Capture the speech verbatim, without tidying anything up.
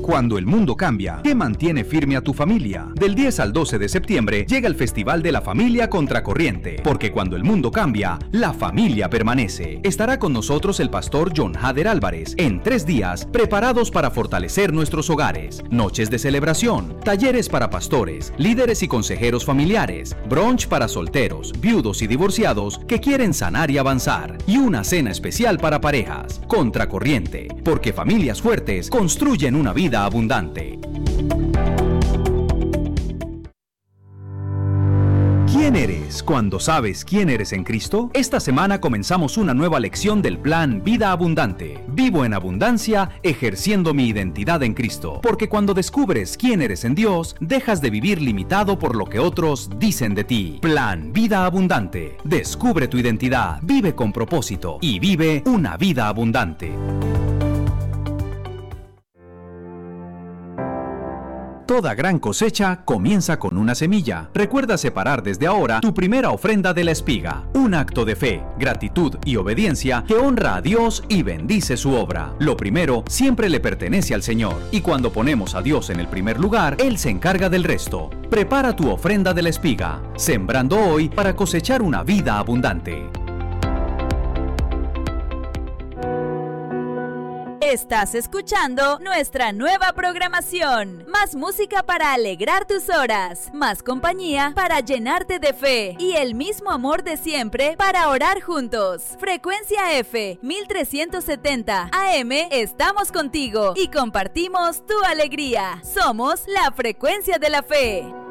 Cuando el mundo cambia, ¿qué mantiene firme a tu familia? Del diez al doce de septiembre llega el Festival de la Familia Contracorriente, porque cuando el mundo cambia, la familia permanece. Estará con nosotros el pastor John Hader Álvarez en tres días preparados para fortalecer nuestros hogares. Noches de celebración, talleres para pastores, líderes y consejeros familiares, brunch para solteros, viudos y divorciados que quieren sanar y avanzar, y una cena especial para parejas. Contracorriente, porque familias fuertes construyen una vida abundante. ¿Quién eres cuando sabes quién eres en Cristo? Esta semana comenzamos una nueva lección del plan Vida Abundante. Vivo en abundancia, ejerciendo mi identidad en Cristo. Porque cuando descubres quién eres en Dios, dejas de vivir limitado por lo que otros dicen de ti. Plan Vida Abundante. Descubre tu identidad, vive con propósito y vive una vida abundante. Toda gran cosecha comienza con una semilla. Recuerda separar desde ahora tu primera ofrenda de la espiga. Un acto de fe, gratitud y obediencia que honra a Dios y bendice su obra. Lo primero siempre le pertenece al Señor. Y cuando ponemos a Dios en el primer lugar, Él se encarga del resto. Prepara tu ofrenda de la espiga, sembrando hoy para cosechar una vida abundante. Estás escuchando nuestra nueva programación. Más música para alegrar tus horas, más compañía para llenarte de fe y el mismo amor de siempre para orar juntos. Frecuencia F mil trescientos setenta A M, estamos contigo y compartimos tu alegría. Somos la Frecuencia de la Fe.